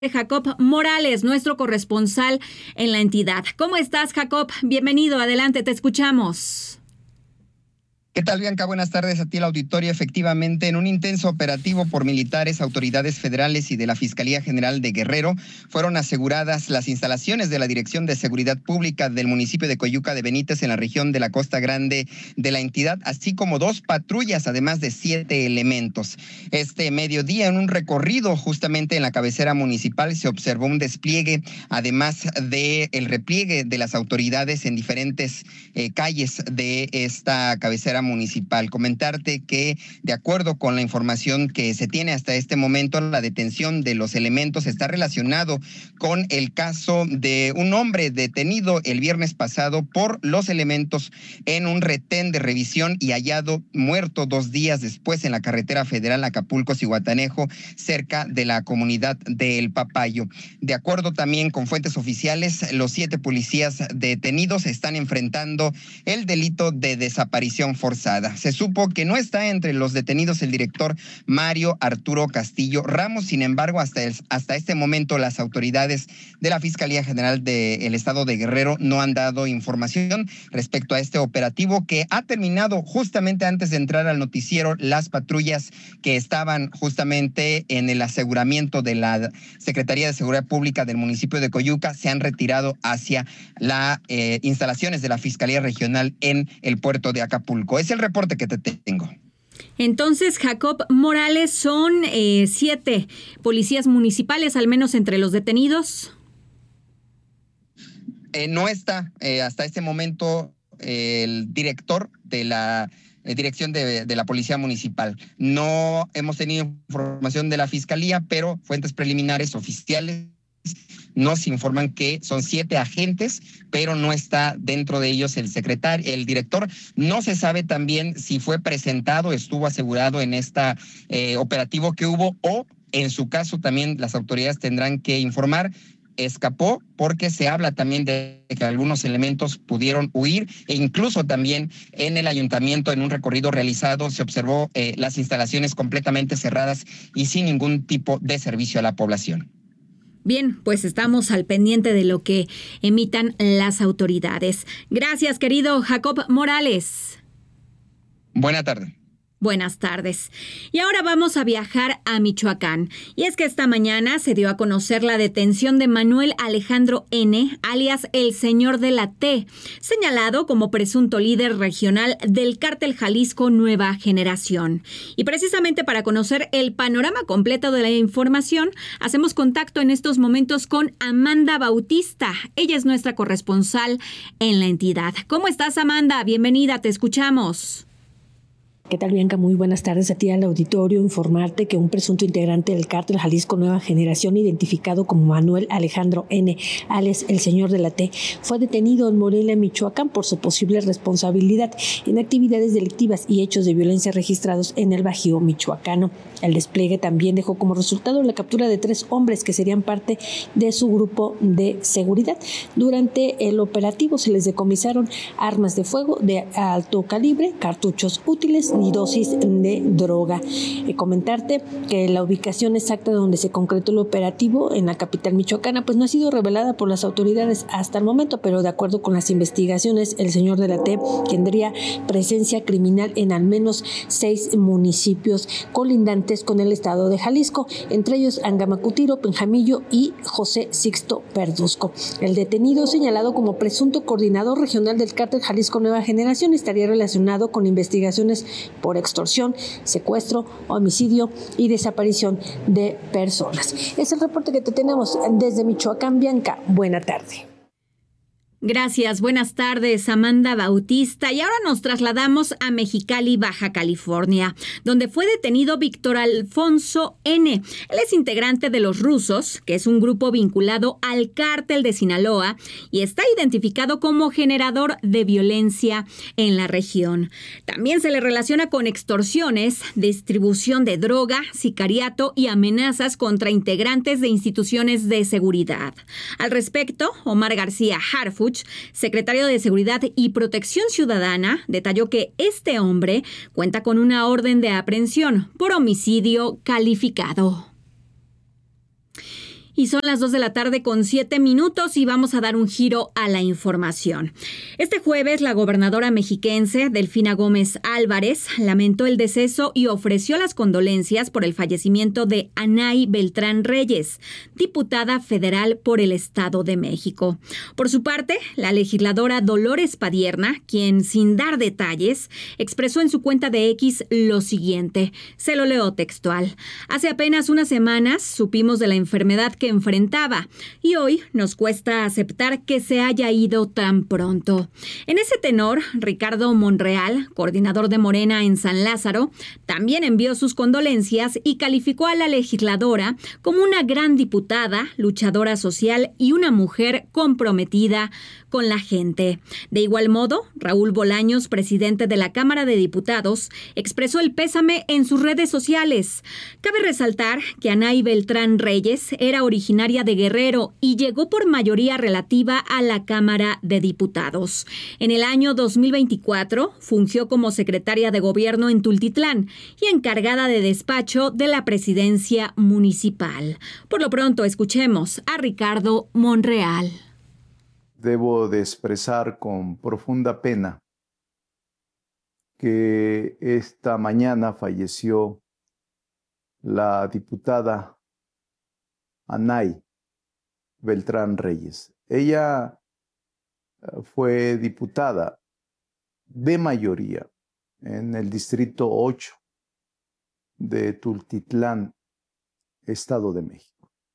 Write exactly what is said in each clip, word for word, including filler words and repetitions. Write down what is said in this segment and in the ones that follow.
Jacob Morales, nuestro corresponsal en la entidad. ¿Cómo estás, Jacob? Bienvenido, adelante, te escuchamos. ¿Qué tal, Bianca? Buenas tardes a ti, el auditorio. Efectivamente, en un intenso operativo por militares, autoridades federales y de la Fiscalía General de Guerrero, fueron aseguradas las instalaciones de la Dirección de Seguridad Pública del municipio de Coyuca de Benítez, en la región de la Costa Grande de la entidad, así como dos patrullas, además de siete elementos. Este mediodía, en un recorrido justamente en la cabecera municipal, se observó un despliegue, además de el repliegue de las autoridades en diferentes eh, calles de esta cabecera municipal. Comentarte que, de acuerdo con la información que se tiene hasta este momento, la detención de los elementos está relacionado con el caso de un hombre detenido el viernes pasado por los elementos en un retén de revisión y hallado muerto dos días después en la carretera federal Acapulco-Zihuatanejo, cerca de la comunidad de El Papayo. De acuerdo también con fuentes oficiales, los siete policías detenidos están enfrentando el delito de desaparición forzada. Se supo que no está entre los detenidos el director Mario Arturo Castillo Ramos. Sin embargo, hasta, el, hasta este momento las autoridades de la Fiscalía General del Estado de Guerrero no han dado información respecto a este operativo que ha terminado justamente antes de entrar al noticiero. Las patrullas que estaban justamente en el aseguramiento de la Secretaría de Seguridad Pública del municipio de Coyuca se han retirado hacia las eh, instalaciones de la Fiscalía Regional en el puerto de Acapulco. Es el reporte que te tengo. Entonces, Jacob Morales, son eh, siete policías municipales, al menos entre los detenidos. Eh, no está eh, hasta este momento eh, el director de la eh, dirección de, de la Policía Municipal. No hemos tenido información de la Fiscalía, pero fuentes preliminares oficiales nos informan que son siete agentes, pero no está dentro de ellos el secretario, el director. No se sabe también si fue presentado, estuvo asegurado en este eh, operativo que hubo, o en su caso también las autoridades tendrán que informar. Escapó, porque se habla también de que algunos elementos pudieron huir, e incluso también en el ayuntamiento, en un recorrido realizado, se observó eh, las instalaciones completamente cerradas y sin ningún tipo de servicio a la población. Bien, pues estamos al pendiente de lo que emitan las autoridades. Gracias, querido Jacob Morales. Buena tarde. Buenas tardes. Y ahora vamos a viajar a Michoacán. Y es que esta mañana se dio a conocer la detención de Manuel Alejandro N., alias el Señor de la T., señalado como presunto líder regional del Cártel Jalisco Nueva Generación. Y precisamente para conocer el panorama completo de la información, hacemos contacto en estos momentos con Amanda Bautista. Ella es nuestra corresponsal en la entidad. ¿Cómo estás, Amanda? Bienvenida, te escuchamos. ¿Qué tal, Bianca? Muy buenas tardes a ti, al auditorio. Informarte que un presunto integrante del Cártel Jalisco Nueva Generación, identificado como Manuel Alejandro N., alias el Señor de la T., fue detenido en Morelia, Michoacán, por su posible responsabilidad en actividades delictivas y hechos de violencia registrados en el Bajío michoacano. El despliegue también dejó como resultado la captura de tres hombres que serían parte de su grupo de seguridad. Durante el operativo se les decomisaron armas de fuego de alto calibre, cartuchos útiles y dosis de droga. Eh, comentarte que la ubicación exacta donde se concretó el operativo en la capital michoacana pues no ha sido revelada por las autoridades hasta el momento, pero de acuerdo con las investigaciones, el Señor de la T tendría presencia criminal en al menos seis municipios colindantes con el estado de Jalisco, entre ellos Angamacutiro, Penjamillo y José Sixto Verduzco. El detenido, señalado como presunto coordinador regional del Cártel Jalisco Nueva Generación, estaría relacionado con investigaciones por extorsión, secuestro, homicidio y desaparición de personas. Es el reporte que te tenemos desde Michoacán, Bianca. Buena tarde. Gracias, buenas tardes, Amanda Bautista. Y ahora nos trasladamos a Mexicali, Baja California, donde fue detenido Víctor Alfonso N. Él es integrante de Los Rusos, que es un grupo vinculado al Cártel de Sinaloa y está identificado como generador de violencia en la región. También se le relaciona con extorsiones, distribución de droga, sicariato y amenazas contra integrantes de instituciones de seguridad. Al respecto, Omar García Harfuch, secretario de Seguridad y Protección Ciudadana, detalló que este hombre cuenta con una orden de aprehensión por homicidio calificado. Y son las dos de la tarde con siete minutos y vamos a dar un giro a la información. Este jueves, la gobernadora mexiquense, Delfina Gómez Álvarez, lamentó el deceso y ofreció las condolencias por el fallecimiento de Anay Beltrán Reyes, diputada federal por el Estado de México. Por su parte, la legisladora Dolores Padierna, quien sin dar detalles, expresó en su cuenta de X lo siguiente. Se lo leo textual. Hace apenas unas semanas supimos de la enfermedad que enfrentaba y hoy nos cuesta aceptar que se haya ido tan pronto. En ese tenor, Ricardo Monreal, coordinador de Morena en San Lázaro, también envió sus condolencias y calificó a la legisladora como una gran diputada, luchadora social y una mujer comprometida con la gente. De igual modo, Raúl Bolaños, presidente de la Cámara de Diputados, expresó el pésame en sus redes sociales. Cabe resaltar que Anay Beltrán Reyes era originaria de Guerrero y llegó por mayoría relativa a la Cámara de Diputados. En el año dos mil veinticuatro fungió como secretaria de Gobierno en Tultitlán y encargada de despacho de la presidencia municipal. Por lo pronto, escuchemos a Ricardo Monreal. Debo de expresar con profunda pena que esta mañana falleció la diputada Anay Beltrán Reyes. Ella fue diputada de mayoría en el distrito ocho de Tultitlán, Estado de México.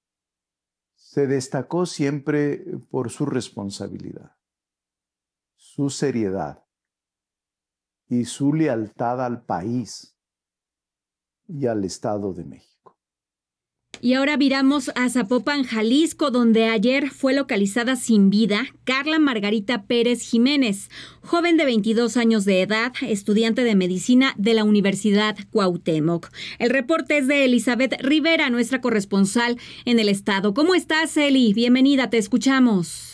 Se destacó siempre por su responsabilidad, su seriedad y su lealtad al país y al Estado de México. Y ahora viramos a Zapopan, Jalisco, donde ayer fue localizada sin vida Carla Margarita Pérez Jiménez, joven de veintidós años de edad, estudiante de medicina de la Universidad Cuauhtémoc. El reporte es de Elizabeth Rivera, nuestra corresponsal en el estado. ¿Cómo estás, Eli? Bienvenida, te escuchamos.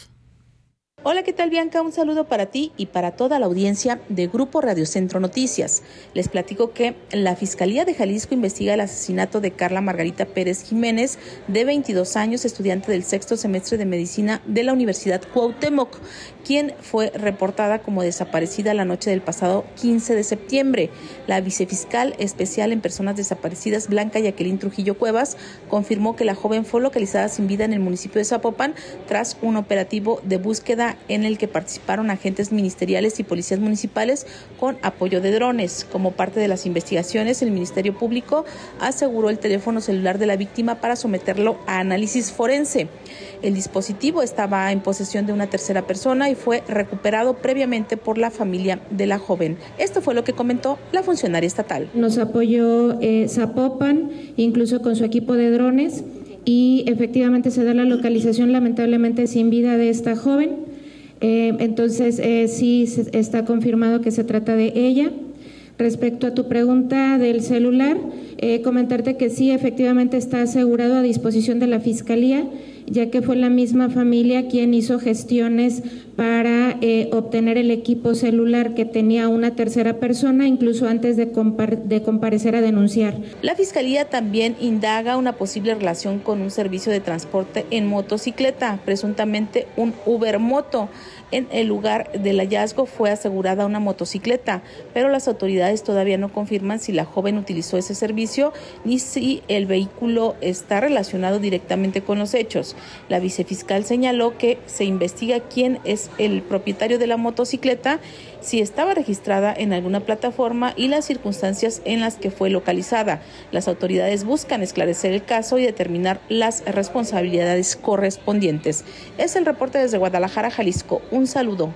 Hola, ¿qué tal, Bianca? Un saludo para ti y para toda la audiencia de Grupo Radio Centro Noticias. Les platico que la Fiscalía de Jalisco investiga el asesinato de Carla Margarita Pérez Jiménez, de veintidós años, estudiante del sexto semestre de medicina de la Universidad Cuauhtémoc, quien fue reportada como desaparecida la noche del pasado quince de septiembre. La vicefiscal especial en personas desaparecidas, Blanca Jacqueline Trujillo Cuevas, confirmó que la joven fue localizada sin vida en el municipio de Zapopan tras un operativo de búsqueda en el que participaron agentes ministeriales y policías municipales con apoyo de drones. Como parte de las investigaciones, el Ministerio Público aseguró el teléfono celular de la víctima para someterlo a análisis forense. El dispositivo estaba en posesión de una tercera persona y fue recuperado previamente por la familia de la joven. Esto fue lo que comentó la funcionaria estatal. Nos apoyó eh, Zapopan, incluso con su equipo de drones, y efectivamente se da la localización lamentablemente sin vida de esta joven. Eh, entonces, eh, sí está confirmado que se trata de ella. Respecto a tu pregunta del celular, eh, comentarte que sí, efectivamente está asegurado a disposición de la Fiscalía, ya que fue la misma familia quien hizo gestiones para eh, obtener el equipo celular que tenía una tercera persona, incluso antes de, compar- de comparecer a denunciar. La Fiscalía también indaga una posible relación con un servicio de transporte en motocicleta, presuntamente un Uber Moto. En el lugar del hallazgo fue asegurada una motocicleta, pero las autoridades todavía no confirman si la joven utilizó ese servicio ni si el vehículo está relacionado directamente con los hechos. La vicefiscal señaló que se investiga quién es el propietario de la motocicleta, si estaba registrada en alguna plataforma y las circunstancias en las que fue localizada. Las autoridades buscan esclarecer el caso y determinar las responsabilidades correspondientes. Es el reporte desde Guadalajara, Jalisco. Un saludo.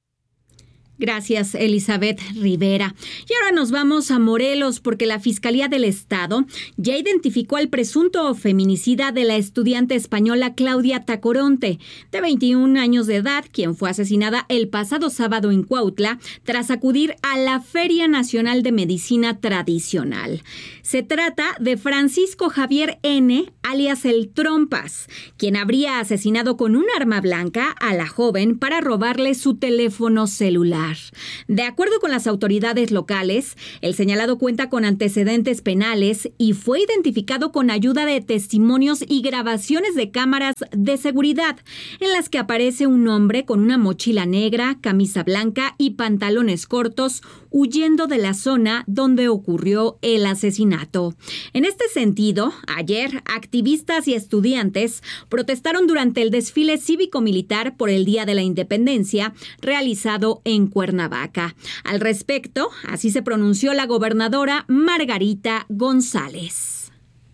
Gracias, Elizabeth Rivera. Y ahora nos vamos a Morelos porque la Fiscalía del Estado ya identificó al presunto feminicida de la estudiante española Claudia Tacoronte, de veintiún años de edad, quien fue asesinada el pasado sábado en Cuautla tras acudir a la Feria Nacional de Medicina Tradicional. Se trata de Francisco Javier N., alias El Trompas, quien habría asesinado con un arma blanca a la joven para robarle su teléfono celular. familiar. De acuerdo con las autoridades locales, el señalado cuenta con antecedentes penales y fue identificado con ayuda de testimonios y grabaciones de cámaras de seguridad, en las que aparece un hombre con una mochila negra, camisa blanca y pantalones cortos, huyendo de la zona donde ocurrió el asesinato. En este sentido, ayer, activistas y estudiantes protestaron durante el desfile cívico-militar por el Día de la Independencia realizado en Cuernavaca. Al respecto, así se pronunció la gobernadora Margarita González.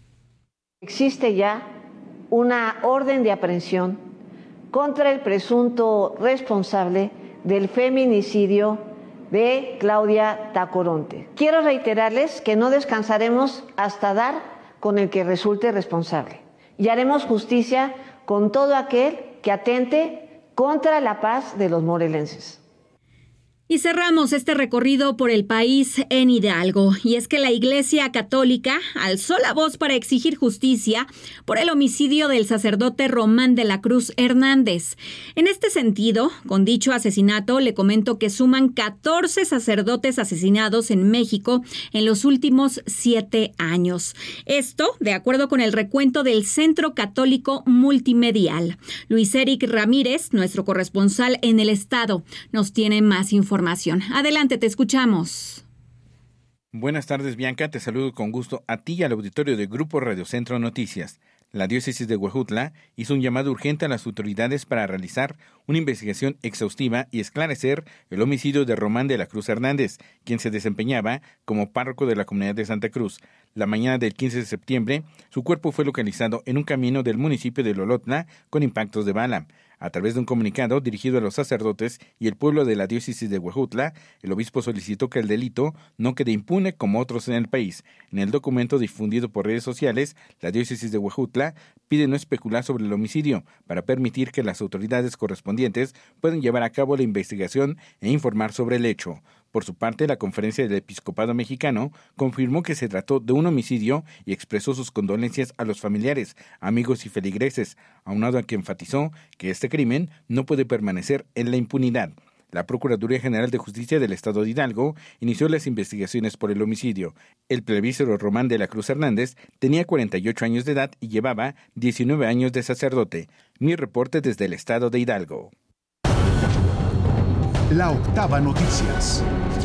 Existe ya una orden de aprehensión contra el presunto responsable del feminicidio de Claudia Tacoronte. Quiero reiterarles que no descansaremos hasta dar con el que resulte responsable y haremos justicia con todo aquel que atente contra la paz de los morelenses. Y cerramos este recorrido por el país en Hidalgo. Y es que la Iglesia Católica alzó la voz para exigir justicia por el homicidio del sacerdote Román de la Cruz Hernández. En este sentido, con dicho asesinato, le comento que suman catorce sacerdotes asesinados en México en los últimos siete años. Esto, de acuerdo con el recuento del Centro Católico Multimedial. Luis Eric Ramírez, nuestro corresponsal en el estado, nos tiene más información. Adelante, te escuchamos. Buenas tardes, Bianca. Te saludo con gusto a ti y al auditorio de Grupo Radio Centro Noticias. La diócesis de Huejutla hizo un llamado urgente a las autoridades para realizar una investigación exhaustiva y esclarecer el homicidio de Román de la Cruz Hernández, quien se desempeñaba como párroco de la comunidad de Santa Cruz. La mañana del quince de septiembre, su cuerpo fue localizado en un camino del municipio de Lolotla con impactos de bala. A través de un comunicado dirigido a los sacerdotes y el pueblo de la diócesis de Huejutla, el obispo solicitó que el delito no quede impune como otros en el país. En el documento difundido por redes sociales, la diócesis de Huejutla pide no especular sobre el homicidio para permitir que las autoridades correspondientes puedan llevar a cabo la investigación e informar sobre el hecho. Por su parte, la Conferencia del Episcopado Mexicano confirmó que se trató de un homicidio y expresó sus condolencias a los familiares, amigos y feligreses, aunado a que enfatizó que este crimen no puede permanecer en la impunidad. La Procuraduría General de Justicia del Estado de Hidalgo inició las investigaciones por el homicidio. El plebícero Román de la Cruz Hernández tenía cuarenta y ocho años de edad y llevaba diecinueve años de sacerdote. Mi reporte desde el Estado de Hidalgo. La Octava Noticias.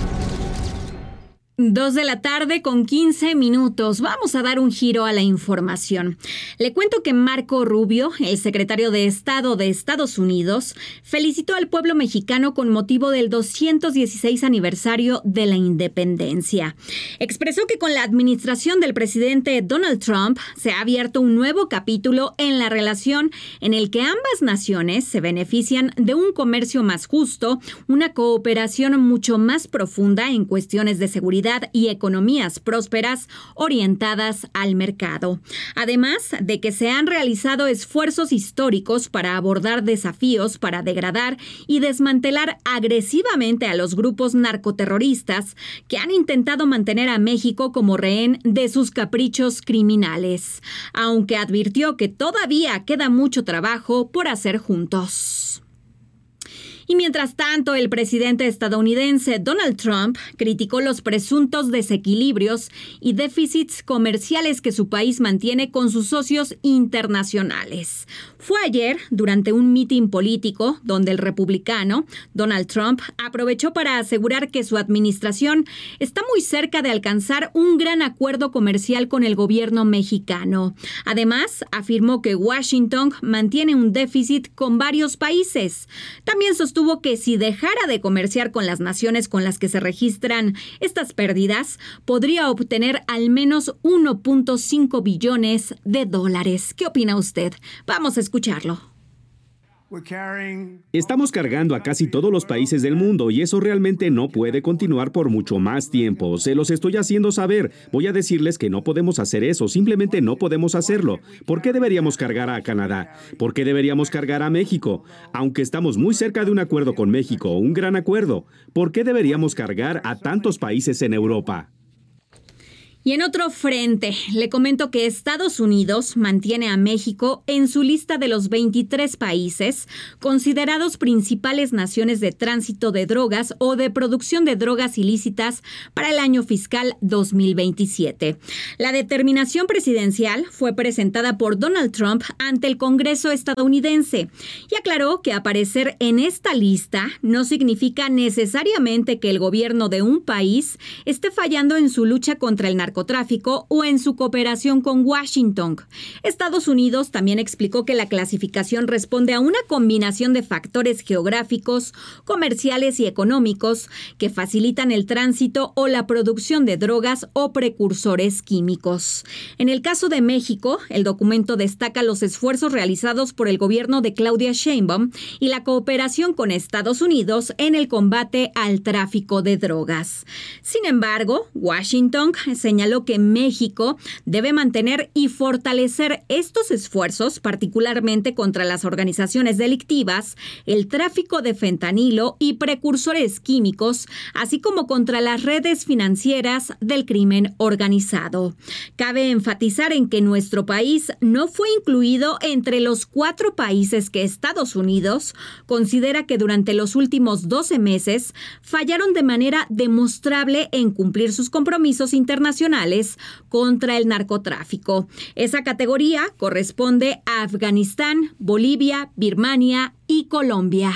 Dos de la tarde con quince minutos. Vamos a dar un giro a la información. Le cuento que Marco Rubio, el secretario de Estado de Estados Unidos, felicitó al pueblo mexicano con motivo del doscientos dieciséis aniversario de la independencia. Expresó que con la administración del presidente Donald Trump se ha abierto un nuevo capítulo en la relación en el que ambas naciones se benefician de un comercio más justo, una cooperación mucho más profunda en cuestiones de seguridad y economías prósperas orientadas al mercado. Además de que se han realizado esfuerzos históricos para abordar desafíos para degradar y desmantelar agresivamente a los grupos narcoterroristas que han intentado mantener a México como rehén de sus caprichos criminales, aunque advirtió que todavía queda mucho trabajo por hacer juntos. Y mientras tanto, el presidente estadounidense Donald Trump criticó los presuntos desequilibrios y déficits comerciales que su país mantiene con sus socios internacionales. Fue ayer, durante un mitin político, donde el republicano Donald Trump aprovechó para asegurar que su administración está muy cerca de alcanzar un gran acuerdo comercial con el gobierno mexicano. Además, afirmó que Washington mantiene un déficit con varios países. También sostuvo Sostuvo que si dejara de comerciar con las naciones con las que se registran estas pérdidas, podría obtener al menos uno punto cinco billones de dólares. ¿Qué opina usted? Vamos a escucharlo. Estamos cargando a casi todos los países del mundo y eso realmente no puede continuar por mucho más tiempo. Se los estoy haciendo saber. Voy a decirles que no podemos hacer eso. Simplemente no podemos hacerlo. ¿Por qué deberíamos cargar a Canadá? ¿Por qué deberíamos cargar a México? Aunque estamos muy cerca de un acuerdo con México, un gran acuerdo, ¿por qué deberíamos cargar a tantos países en Europa? Y en otro frente, le comento que Estados Unidos mantiene a México en su lista de los veintitrés países considerados principales naciones de tránsito de drogas o de producción de drogas ilícitas para el año fiscal dos mil veintisiete. La determinación presidencial fue presentada por Donald Trump ante el Congreso estadounidense y aclaró que aparecer en esta lista no significa necesariamente que el gobierno de un país esté fallando en su lucha contra el narcotráfico o en su cooperación con Washington. Estados Unidos también explicó que la clasificación responde a una combinación de factores geográficos, comerciales y económicos que facilitan el tránsito o la producción de drogas o precursores químicos. En el caso de México, el documento destaca los esfuerzos realizados por el gobierno de Claudia Sheinbaum y la cooperación con Estados Unidos en el combate al tráfico de drogas. Sin embargo, Washington señaló que México debe mantener y fortalecer estos esfuerzos, particularmente contra las organizaciones delictivas, el tráfico de fentanilo y precursores químicos, así como contra las redes financieras del crimen organizado. Cabe enfatizar en que nuestro país no fue incluido entre los cuatro países que Estados Unidos considera que durante los últimos doce meses fallaron de manera demostrable en cumplir sus compromisos internacionales contra el narcotráfico. Esa categoría corresponde a Afganistán, Bolivia, Birmania y Colombia.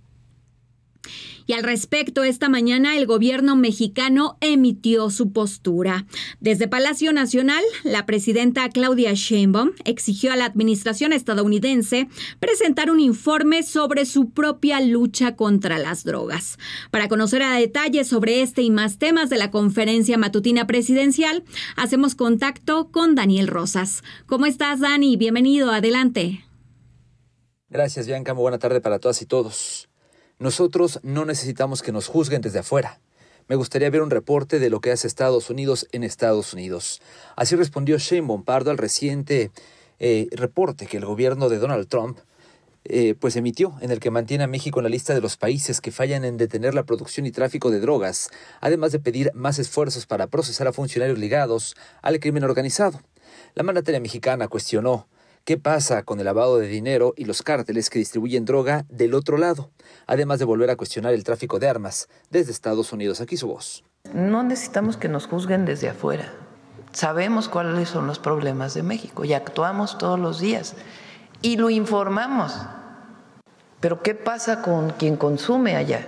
Y al respecto, esta mañana el gobierno mexicano emitió su postura. Desde Palacio Nacional, la presidenta Claudia Sheinbaum exigió a la administración estadounidense presentar un informe sobre su propia lucha contra las drogas. Para conocer a detalle sobre este y más temas de la conferencia matutina presidencial, hacemos contacto con Daniel Rosas. ¿Cómo estás, Dani? Bienvenido, adelante. Gracias, Bianca. Muy buena tarde para todas y todos. Nosotros no necesitamos que nos juzguen desde afuera. Me gustaría ver un reporte de lo que hace Estados Unidos en Estados Unidos. Así respondió Sheinbaum Pardo al reciente eh, reporte que el gobierno de Donald Trump eh, pues emitió, en el que mantiene a México en la lista de los países que fallan en detener la producción y tráfico de drogas, además de pedir más esfuerzos para procesar a funcionarios ligados al crimen organizado. La mandataria mexicana cuestionó ¿qué pasa con el lavado de dinero y los cárteles que distribuyen droga del otro lado? Además de volver a cuestionar el tráfico de armas desde Estados Unidos. Aquí su voz. No necesitamos que nos juzguen desde afuera. Sabemos cuáles son los problemas de México y actuamos todos los días y lo informamos. Pero ¿qué pasa con quien consume allá?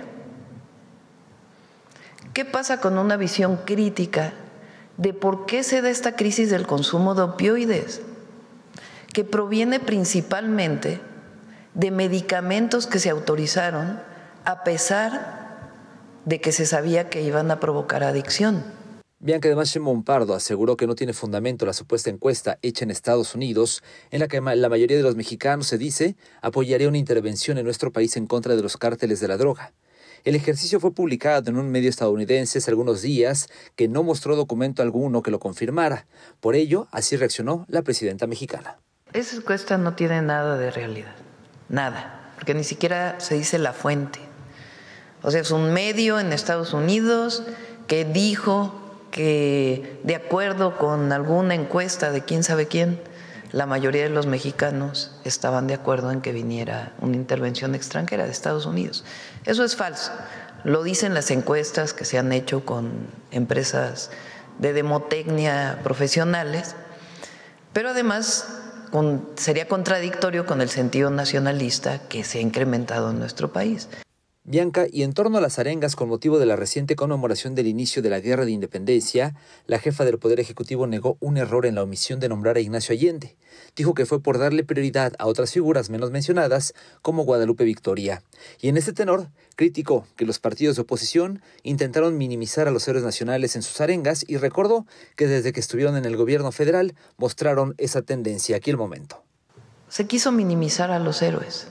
¿Qué pasa con una visión crítica de por qué se da esta crisis del consumo de opioides? Que proviene principalmente de medicamentos que se autorizaron a pesar de que se sabía que iban a provocar adicción. Bien, que además Sheinbaum Pardo aseguró que no tiene fundamento la supuesta encuesta hecha en Estados Unidos, en la que la mayoría de los mexicanos, se dice, apoyaría una intervención en nuestro país en contra de los cárteles de la droga. El ejercicio fue publicado en un medio estadounidense hace algunos días que no mostró documento alguno que lo confirmara. Por ello, así reaccionó la presidenta mexicana. Esa encuesta no tiene nada de realidad, nada, porque ni siquiera se dice la fuente. O sea, es un medio en Estados Unidos que dijo que, de acuerdo con alguna encuesta de quién sabe quién, la mayoría de los mexicanos estaban de acuerdo en que viniera una intervención extranjera de Estados Unidos. Eso es falso. Lo dicen las encuestas que se han hecho con empresas de demotecnia profesionales, pero además Con, sería contradictorio con el sentido nacionalista que se ha incrementado en nuestro país. Bianca, y en torno a las arengas con motivo de la reciente conmemoración del inicio de la Guerra de Independencia, la jefa del Poder Ejecutivo negó un error en la omisión de nombrar a Ignacio Allende. Dijo que fue por darle prioridad a otras figuras menos mencionadas, como Guadalupe Victoria. Y en este tenor, criticó que los partidos de oposición intentaron minimizar a los héroes nacionales en sus arengas y recordó que desde que estuvieron en el gobierno federal mostraron esa tendencia. Aquí el momento. Se quiso minimizar a los héroes,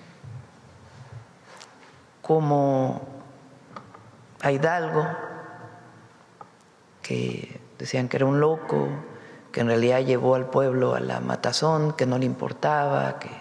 como a Hidalgo, que decían que era un loco, que en realidad llevó al pueblo a la matazón, que no le importaba, que...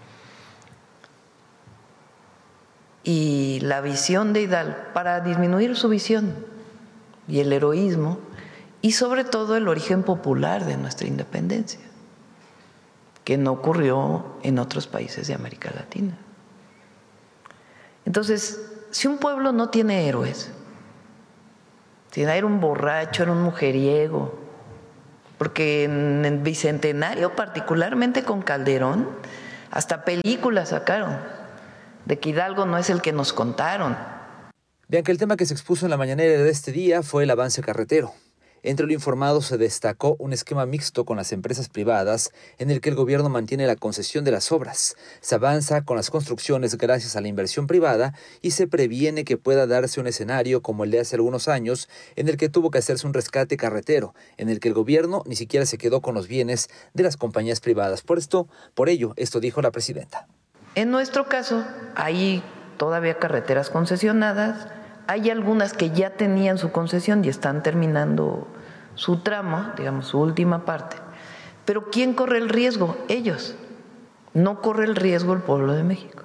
y la visión de Hidalgo, para disminuir su visión y el heroísmo, y sobre todo el origen popular de nuestra independencia, que no ocurrió en otros países de América Latina. Entonces, si un pueblo no tiene héroes, si era un borracho, era un mujeriego, porque en el Bicentenario, particularmente con Calderón, hasta películas sacaron de que Hidalgo no es el que nos contaron. Vean que el tema que se expuso en la mañanera de este día fue el avance carretero. Entre lo informado se destacó un esquema mixto con las empresas privadas en el que el gobierno mantiene la concesión de las obras. Se avanza con las construcciones gracias a la inversión privada y se previene que pueda darse un escenario como el de hace algunos años en el que tuvo que hacerse un rescate carretero, en el que el gobierno ni siquiera se quedó con los bienes de las compañías privadas. Por esto, por ello, esto dijo la presidenta. En nuestro caso, hay todavía carreteras concesionadas. Hay algunas que ya tenían su concesión y están terminando su tramo, digamos, su última parte. Pero ¿quién corre el riesgo? Ellos. No corre el riesgo el pueblo de México.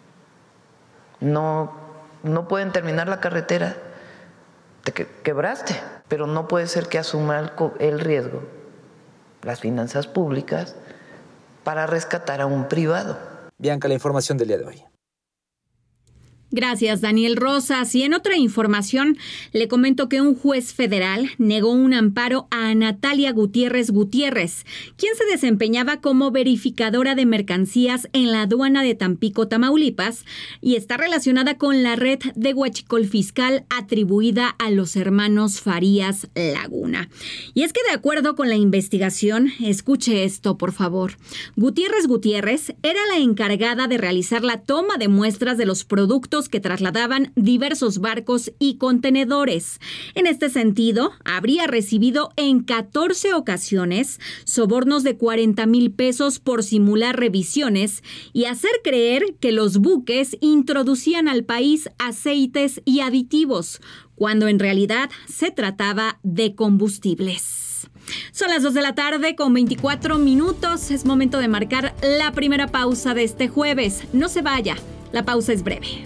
No, no pueden terminar la carretera. Te quebraste, pero no puede ser que asuma el, el riesgo las finanzas públicas para rescatar a un privado. Bianca, la información del día de hoy. Gracias, Daniel Rosas. Y en otra información, le comento que un juez federal negó un amparo a Natalia Gutiérrez Gutiérrez, quien se desempeñaba como verificadora de mercancías en la aduana de Tampico, Tamaulipas, y está relacionada con la red de huachicol fiscal atribuida a los hermanos Farías Laguna. Y es que de acuerdo con la investigación, escuche esto, por favor, Gutiérrez Gutiérrez era la encargada de realizar la toma de muestras de los productos que trasladaban diversos barcos y contenedores. En este sentido, habría recibido en catorce ocasiones sobornos de cuarenta mil pesos por simular revisiones y hacer creer que los buques introducían al país aceites y aditivos, cuando en realidad se trataba de combustibles. Son las dos de la tarde con veinticuatro minutos. Es momento de marcar la primera pausa de este jueves. No se vaya, la pausa es breve.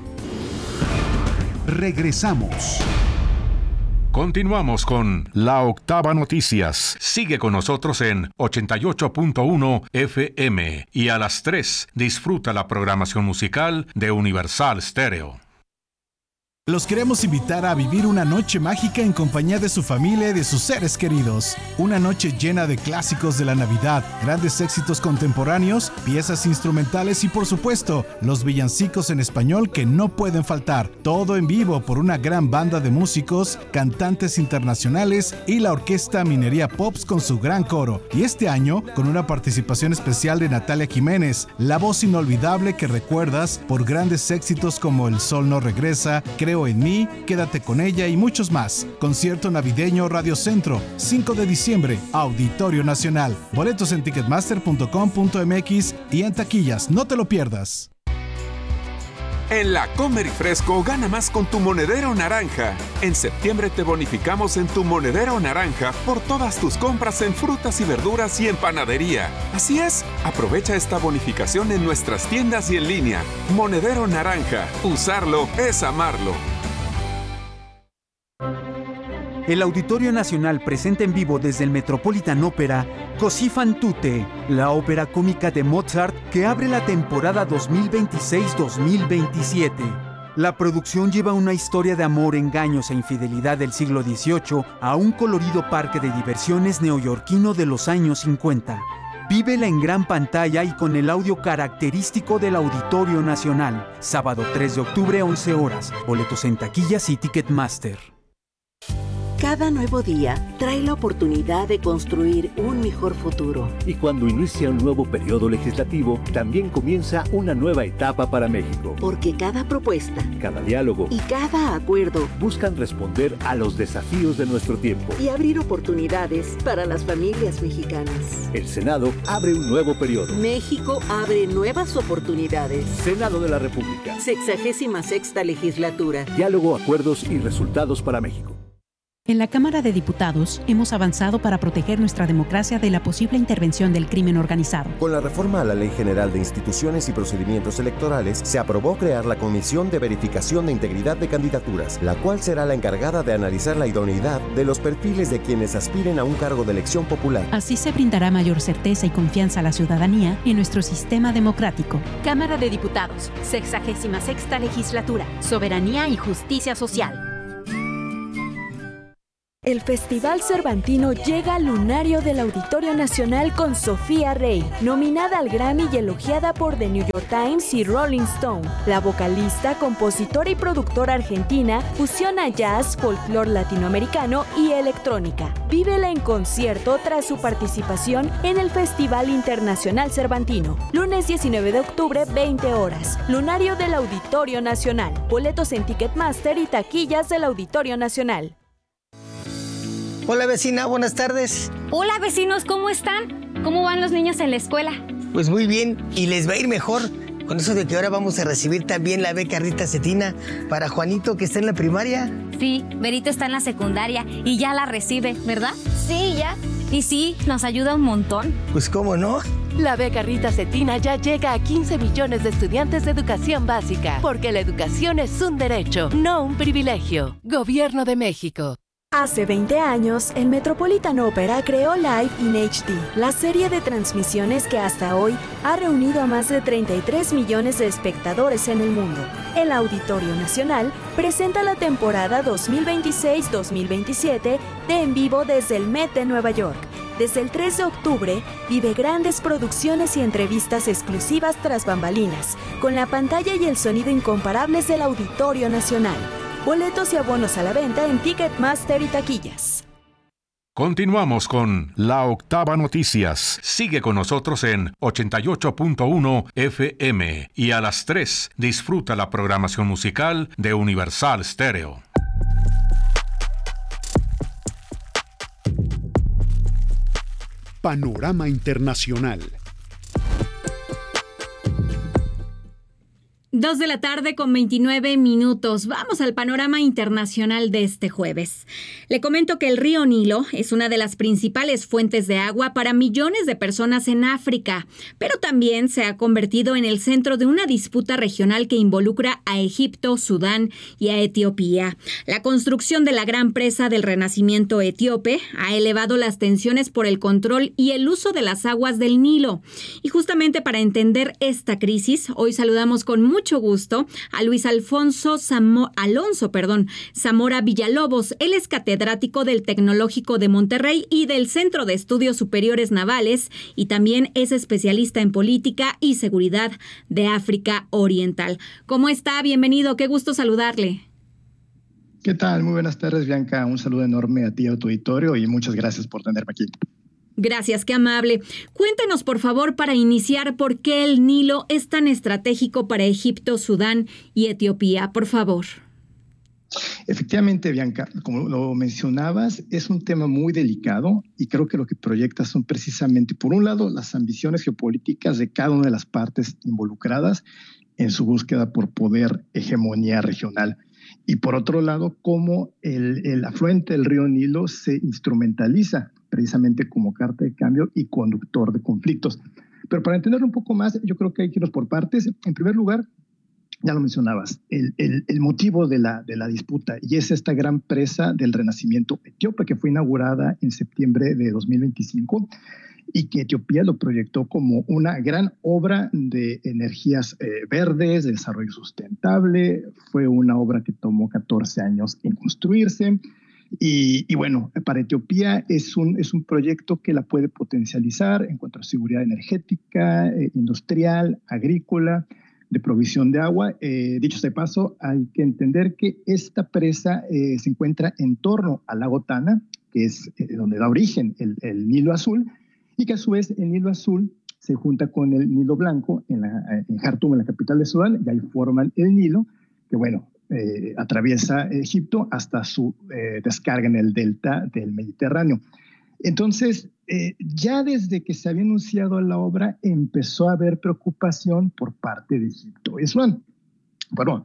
Regresamos. Continuamos con La Octava Noticias. Sigue con nosotros en ochenta y ocho punto uno F M y a las tres disfruta la programación musical de Universal Stereo. Los queremos invitar a vivir una noche mágica en compañía de su familia y de sus seres queridos. Una noche llena de clásicos de la Navidad, grandes éxitos contemporáneos, piezas instrumentales y por supuesto, los villancicos en español que no pueden faltar. Todo en vivo por una gran banda de músicos, cantantes internacionales y la orquesta Minería Pops con su gran coro. Y este año, con una participación especial de Natalia Jiménez, la voz inolvidable que recuerdas por grandes éxitos como El Sol No Regresa, Creo en mí, Quédate con ella y muchos más. Concierto navideño Radio Centro, cinco de diciembre, Auditorio Nacional. Boletos en ticketmaster punto com punto m x y en taquillas, no te lo pierdas. En la Comer y Fresco gana más con tu monedero naranja. En septiembre te bonificamos en tu monedero naranja por todas tus compras en frutas y verduras y en panadería. Así es, aprovecha esta bonificación en nuestras tiendas y en línea. Monedero naranja, usarlo es amarlo. El Auditorio Nacional presenta en vivo desde el Metropolitan Opera Così fan tutte, la ópera cómica de Mozart que abre la temporada dos mil veintiséis dos mil veintisiete. La producción lleva una historia de amor, engaños e infidelidad del siglo dieciocho a un colorido parque de diversiones neoyorquino de los años cincuenta. Vívela en gran pantalla y con el audio característico del Auditorio Nacional. Sábado tres de octubre, once horas. Boletos en taquillas y Ticketmaster. Cada nuevo día trae la oportunidad de construir un mejor futuro. Y cuando inicia un nuevo periodo legislativo, también comienza una nueva etapa para México. Porque cada propuesta, cada diálogo y cada acuerdo buscan responder a los desafíos de nuestro tiempo y abrir oportunidades para las familias mexicanas. El Senado abre un nuevo periodo. México abre nuevas oportunidades. Senado de la República. Sexagésima sexta legislatura. Diálogo, acuerdos y resultados para México. En la Cámara de Diputados hemos avanzado para proteger nuestra democracia de la posible intervención del crimen organizado. Con la reforma a la Ley General de Instituciones y Procedimientos Electorales, se aprobó crear la Comisión de Verificación de Integridad de Candidaturas, la cual será la encargada de analizar la idoneidad de los perfiles de quienes aspiren a un cargo de elección popular. Así se brindará mayor certeza y confianza a la ciudadanía en nuestro sistema democrático. Cámara de Diputados, sexagésima sexta legislatura, Soberanía y Justicia Social. El Festival Cervantino llega al lunario del Auditorio Nacional con Sofía Rey, nominada al Grammy y elogiada por The New York Times y Rolling Stone. La vocalista, compositora y productora argentina fusiona jazz, folclore latinoamericano y electrónica. Vívela en concierto tras su participación en el Festival Internacional Cervantino. Lunes diecinueve de octubre, veinte horas. Lunario del Auditorio Nacional. Boletos en Ticketmaster y taquillas del Auditorio Nacional. Hola vecina, buenas tardes. Hola vecinos, ¿cómo están? ¿Cómo van los niños en la escuela? Pues muy bien, y les va a ir mejor con eso de que ahora vamos a recibir también la beca Rita Cetina para Juanito, que está en la primaria. Sí, Berito está en la secundaria y ya la recibe, ¿verdad? Sí, ya. Y sí, nos ayuda un montón. Pues cómo no. La beca Rita Cetina ya llega a quince millones de estudiantes de educación básica, porque la educación es un derecho, no un privilegio. Gobierno de México. Hace veinte años, el Metropolitan Opera creó Live in H D, la serie de transmisiones que hasta hoy ha reunido a más de treinta y tres millones de espectadores en el mundo. El Auditorio Nacional presenta la temporada dos mil veintiséis dos mil veintisiete de En Vivo desde el Met de Nueva York. Desde el tres de octubre, vive grandes producciones y entrevistas exclusivas tras bambalinas, con la pantalla y el sonido incomparables del Auditorio Nacional. Boletos y abonos a la venta en Ticketmaster y taquillas. Continuamos con La Octava Noticias. Sigue con nosotros en ochenta y ocho punto uno F M y a las tres disfruta la programación musical de Universal Stereo. Panorama Internacional. Dos de la tarde con veintinueve minutos. Vamos al panorama internacional de este jueves. Le comento que el río Nilo es una de las principales fuentes de agua para millones de personas en África, pero también se ha convertido en el centro de una disputa regional que involucra a Egipto, Sudán y a Etiopía. La construcción de la gran presa del Renacimiento etíope ha elevado las tensiones por el control y el uso de las aguas del Nilo. Y justamente para entender esta crisis, hoy saludamos con mucho Mucho gusto a Luis Alfonso Samo, Alonso perdón, Zamora Villalobos. Él es catedrático del Tecnológico de Monterrey y del Centro de Estudios Superiores Navales y también es especialista en política y seguridad de África Oriental. ¿Cómo está? Bienvenido, qué gusto saludarle. ¿Qué tal? Muy buenas tardes, Bianca. Un saludo enorme a ti, a tu auditorio, y muchas gracias por tenerme aquí. Gracias, qué amable. Cuéntenos, por favor, para iniciar, ¿por qué el Nilo es tan estratégico para Egipto, Sudán y Etiopía? Por favor. Efectivamente, Bianca, como lo mencionabas, es un tema muy delicado y creo que lo que proyecta son precisamente, por un lado, las ambiciones geopolíticas de cada una de las partes involucradas en su búsqueda por poder, hegemonía regional. Y por otro lado, cómo el, el afluente del río Nilo se instrumentaliza precisamente como carta de cambio y conductor de conflictos. Pero para entenderlo un poco más, yo creo que hay que irnos por partes. En primer lugar, ya lo mencionabas, el, el, el motivo de la, de la disputa, y es esta gran presa del Renacimiento etíope que fue inaugurada en septiembre de dos mil veinticinco y que Etiopía lo proyectó como una gran obra de energías eh, verdes, de desarrollo sustentable. Fue una obra que tomó catorce años en construirse. Y, y bueno, para Etiopía es un, es un proyecto que la puede potencializar en cuanto a seguridad energética, eh, industrial, agrícola, de provisión de agua. Eh, dicho sea de paso, hay que entender que esta presa eh, se encuentra en torno al lago Tana, que es eh, donde da origen el, el Nilo Azul, y que a su vez el Nilo Azul se junta con el Nilo Blanco en, la, en Jartum, en la capital de Sudán, y ahí forman el Nilo, que bueno, Eh, atraviesa Egipto hasta su eh, descarga en el delta del Mediterráneo. Entonces, eh, ya desde que se había anunciado la obra, empezó a haber preocupación por parte de Egipto y Sudán. Bueno,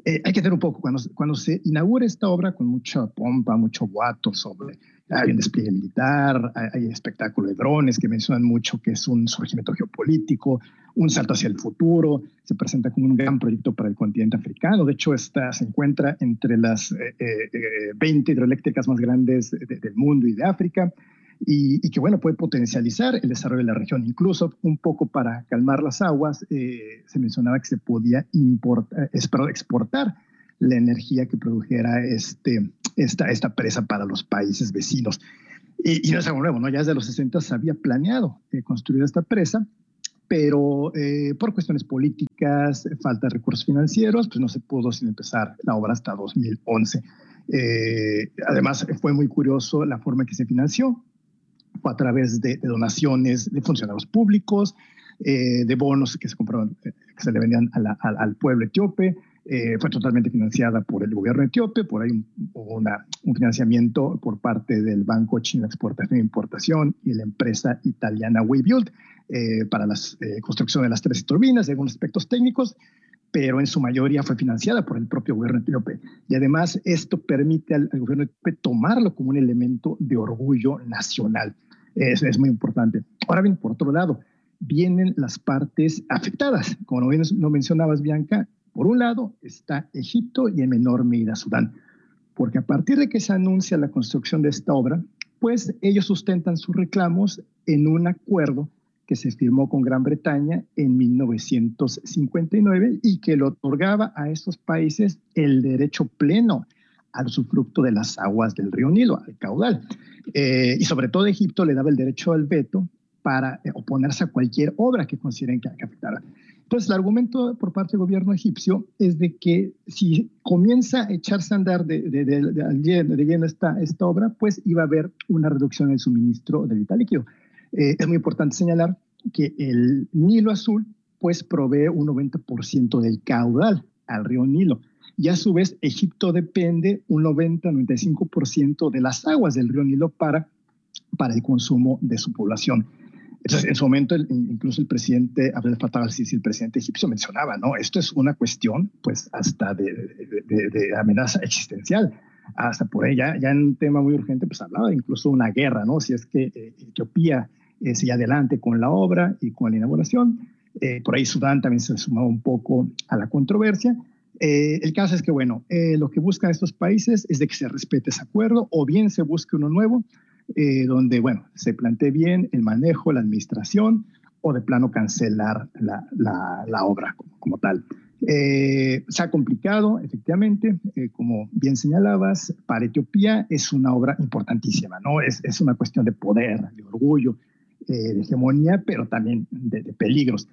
Eh, hay que hacer un poco, cuando, cuando se inaugura esta obra con mucha pompa, mucho boato sobre, hay un despliegue militar, hay, hay espectáculo de drones que mencionan mucho que es un surgimiento geopolítico, un salto hacia el futuro, se presenta como un gran proyecto para el continente africano. De hecho, esta se encuentra entre las eh, eh, veinte hidroeléctricas más grandes de, de, del mundo y de África, y, y que, bueno, puede potencializar el desarrollo de la región. Incluso, un poco para calmar las aguas, eh, se mencionaba que se podía importar, exportar la energía que produjera este, esta, esta presa para los países vecinos. Y, y no es algo nuevo, ¿no? Ya desde los sesenta se había planeado eh, construir esta presa, pero eh, por cuestiones políticas, falta de recursos financieros, pues no se pudo sin empezar la obra hasta dos mil once. Eh, además, fue muy curioso la forma en que se financió. Fue a través de, de donaciones de funcionarios públicos, eh, de bonos que se compraban, eh, que se le vendían a la, a, al pueblo etíope. Eh, fue totalmente financiada por el gobierno etíope. Por ahí hubo una, un financiamiento por parte del Banco Chino de Exportación e Importación y la empresa italiana Webuild eh, para la eh, construcción de las tres turbinas, según aspectos técnicos, pero en su mayoría fue financiada por el propio gobierno etíope. Y además esto permite al, al gobierno etíope tomarlo como un elemento de orgullo nacional. Eso es muy importante. Ahora bien, por otro lado, vienen las partes afectadas. Como bien lo mencionabas, Bianca, por un lado está Egipto y en menor medida Sudán, porque a partir de que se anuncia la construcción de esta obra, pues ellos sustentan sus reclamos en un acuerdo que se firmó con Gran Bretaña en mil novecientos cincuenta y nueve y que le otorgaba a estos países el derecho pleno al usufructo de las aguas del río Nilo, al caudal. Eh, y sobre todo Egipto le daba el derecho al veto para eh, oponerse a cualquier obra que consideren que, que afectara. Entonces, el argumento por parte del gobierno egipcio es de que si comienza a echarse a andar de, de, de, de, de lleno esta, esta obra, pues iba a haber una reducción en el suministro de vital líquido. Eh, es muy importante señalar que el Nilo Azul pues provee un noventa por ciento del caudal al río Nilo. Y a su vez, Egipto depende un noventa a noventa y cinco por ciento de las aguas del río Nilo para, para el consumo de su población. Entonces, en su momento, el, incluso el presidente Abdel Fattah al-Sisi, el presidente egipcio, mencionaba, ¿no? Esto es una cuestión, pues, hasta de, de, de, de amenaza existencial. Hasta por ella, ya en un tema muy urgente, pues hablaba incluso de una guerra, ¿no? Si es que eh, Etiopía eh, sigue adelante con la obra y con la inauguración. Eh, por ahí Sudán también se sumaba un poco a la controversia. Eh, el caso es que, bueno, eh, lo que buscan estos países es de que se respete ese acuerdo o bien se busque uno nuevo, eh, donde, bueno, se plantee bien el manejo, la administración o de plano cancelar la, la, la obra como, como tal. Eh, se ha complicado, efectivamente, eh, como bien señalabas, para Etiopía es una obra importantísima, ¿no? Es, es una cuestión de poder, de orgullo, eh, de hegemonía, pero también de, de peligros.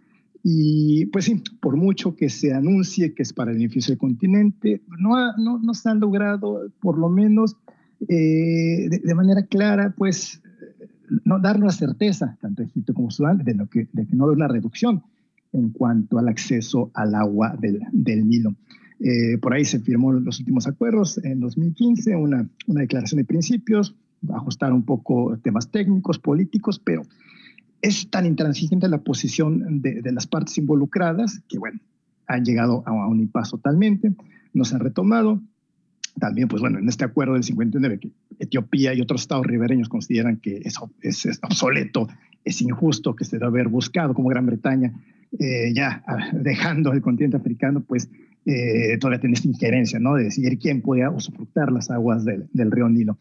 Y pues sí, por mucho que se anuncie que es para el beneficio del continente, no, ha, no, no se han logrado, por lo menos eh, de, de manera clara, pues no dar una certeza, tanto Egipto como Sudán, de, lo que, de que no haber una reducción en cuanto al acceso al agua del, del Nilo. Eh, por ahí se firmó los últimos acuerdos en dos mil quince, una, una declaración de principios, ajustar un poco temas técnicos, políticos, pero es tan intransigente la posición de, de las partes involucradas que, bueno, han llegado a, a un impasse totalmente, no se han retomado. También, pues bueno, en este acuerdo del cincuenta y nueve, que Etiopía y otros estados ribereños consideran que es, es, es obsoleto, es injusto, que se debe haber buscado como Gran Bretaña, eh, ya dejando el continente africano, pues eh, todavía tiene esta injerencia, ¿no? De decidir quién podía usufructar las aguas del, del río Nilo.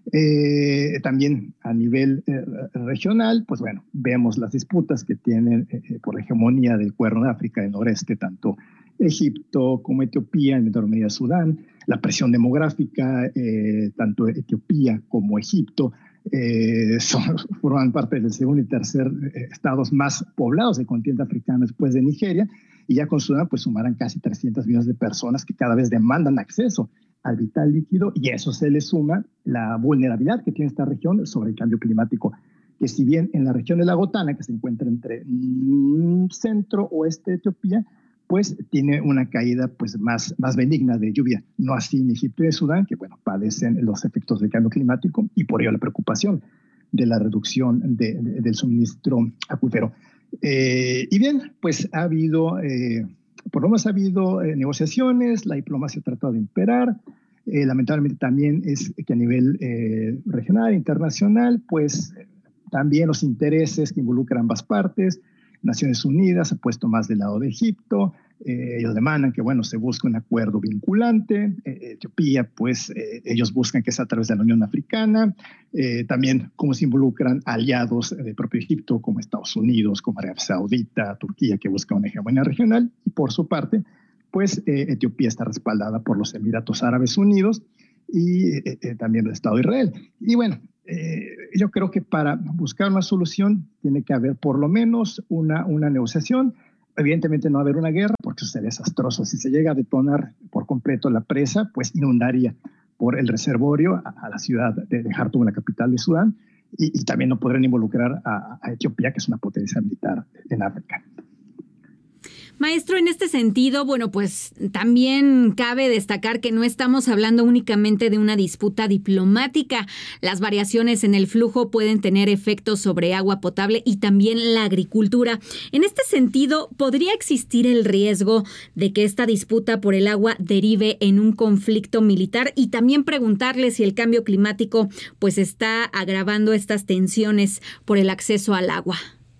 Eh, también a nivel eh, regional, pues bueno, vemos las disputas que tienen eh, por la hegemonía del Cuerno de África del noreste, tanto Egipto como Etiopía, en menor medida Sudán, la presión demográfica, eh, tanto Etiopía como Egipto, eh, son, forman parte del segundo y tercer eh, estados más poblados del continente africano después de Nigeria, y ya con Sudán pues sumarán casi trescientos millones de personas que cada vez demandan acceso al vital líquido, y a eso se le suma la vulnerabilidad que tiene esta región sobre el cambio climático, que si bien en la región de la Gotana, que se encuentra entre mm, centro-oeste de Etiopía, pues tiene una caída pues más, más benigna de lluvia, no así en Egipto y en Sudán, que bueno, padecen los efectos del cambio climático, y por ello la preocupación de la reducción de, de, del suministro acuífero. Eh, y bien, pues ha habido... Eh, por lo menos ha habido eh, negociaciones, la diplomacia ha tratado de imperar. Eh, lamentablemente también es que a nivel eh, regional, internacional, pues eh, también los intereses que involucran ambas partes. Naciones Unidas ha puesto más del lado de Egipto. Eh, ellos demandan que, bueno, se busque un acuerdo vinculante. Eh, Etiopía, pues, eh, ellos buscan que sea a través de la Unión Africana. Eh, también cómo se involucran aliados del propio Egipto, como Estados Unidos, como Arabia Saudita, Turquía, que busca una hegemonía regional. Y por su parte, pues, eh, Etiopía está respaldada por los Emiratos Árabes Unidos y eh, eh, también el Estado de Israel. Y bueno, eh, yo creo que para buscar una solución tiene que haber por lo menos una, una negociación. Evidentemente no va a haber una guerra porque eso sería desastroso. Si se llega a detonar por completo la presa, pues inundaría por el reservorio a, a la ciudad de, de Jartum, la capital de Sudán, y, y también no podrían involucrar a, a Etiopía, que es una potencia militar en África. Maestro, en este sentido, bueno, pues también cabe destacar que no estamos hablando únicamente de una disputa diplomática. Las variaciones en el flujo pueden tener efectos sobre agua potable y también la agricultura. En este sentido, ¿podría existir el riesgo de que esta disputa por el agua derive en un conflicto militar? Y también preguntarle si el cambio climático pues está agravando estas tensiones por el acceso al agua.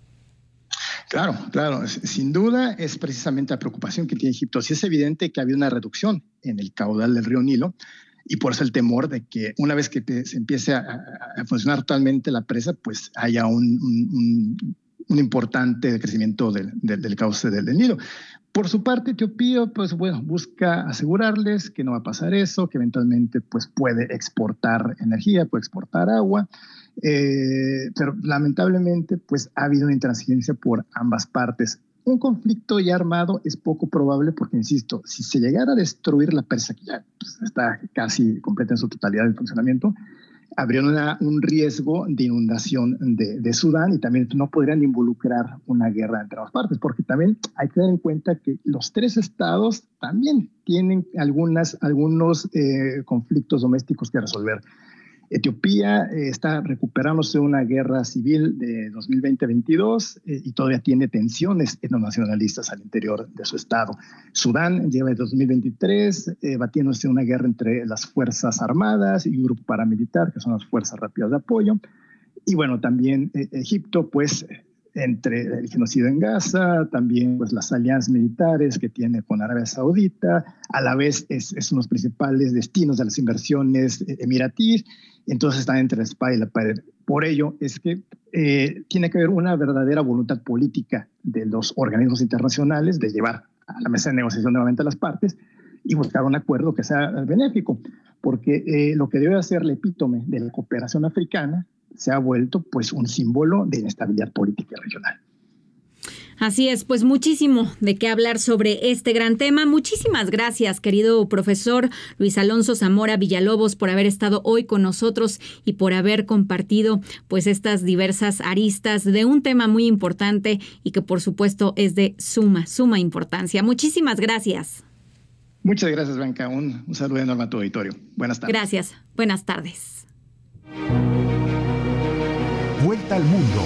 Claro, claro, sin duda es precisamente la preocupación que tiene Egipto. Sí es evidente que ha habido una reducción en el caudal del río Nilo y por eso el temor de que una vez que te, se empiece a, a funcionar totalmente la presa, pues haya un, un, un importante crecimiento del, del, del cauce del, del Nilo. Por su parte, Etiopía, pues bueno, busca asegurarles que no va a pasar eso, que eventualmente pues puede exportar energía, puede exportar agua. Eh, pero lamentablemente pues ha habido una intransigencia por ambas partes. Un conflicto ya armado es poco probable porque, insisto, si se llegara a destruir la presa, que ya pues, está casi completa en su totalidad en funcionamiento, habría una, un riesgo de inundación de, de Sudán y también no podrían involucrar una guerra entre ambas partes, porque también hay que tener en cuenta que los tres estados también tienen algunas, algunos eh, conflictos domésticos que resolver. Etiopía eh, está recuperándose de una guerra civil de dos mil veinte veintidós eh, y todavía tiene tensiones etnonacionalistas al interior de su estado. Sudán lleva el dos mil veintitrés eh, batiéndose una guerra entre las Fuerzas Armadas y un grupo paramilitar, que son las Fuerzas Rápidas de Apoyo. Y bueno, también eh, Egipto, pues, entre el genocidio en Gaza, también pues, las alianzas militares que tiene con Arabia Saudita, a la vez es, es uno de los principales destinos de las inversiones emiratíes, entonces están entre la espada y la pared. Por ello es que eh, tiene que haber una verdadera voluntad política de los organismos internacionales de llevar a la mesa de negociación nuevamente a las partes y buscar un acuerdo que sea benéfico, porque eh, lo que debe hacer el epítome de la cooperación africana se ha vuelto pues un símbolo de inestabilidad política regional. Así es, pues muchísimo de qué hablar sobre este gran tema. Muchísimas gracias, querido profesor Luis Alonso Zamora Villalobos, por haber estado hoy con nosotros y por haber compartido pues estas diversas aristas de un tema muy importante y que por supuesto es de suma, suma importancia. Muchísimas gracias. Muchas gracias, Blanca. Un, un saludo enorme a tu auditorio. Buenas tardes. Gracias. Buenas tardes. Vuelta al mundo.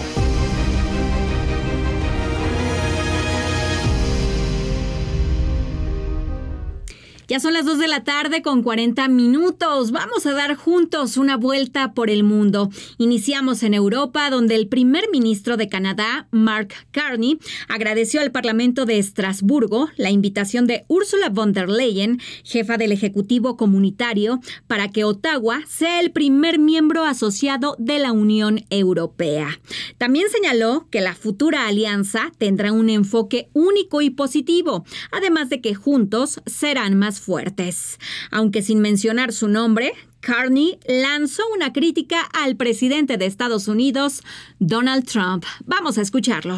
Ya son las dos de la tarde con cuarenta minutos. Vamos a dar juntos una vuelta por el mundo. Iniciamos en Europa, donde el primer ministro de Canadá, Mark Carney, agradeció al Parlamento de Estrasburgo la invitación de Ursula von der Leyen, jefa del Ejecutivo Comunitario, para que Ottawa sea el primer miembro asociado de la Unión Europea. También señaló que la futura alianza tendrá un enfoque único y positivo, además de que juntos serán más fuertes. Aunque sin mencionar su nombre, Carney lanzó una crítica al presidente de Estados Unidos, Donald Trump. Vamos a escucharlo.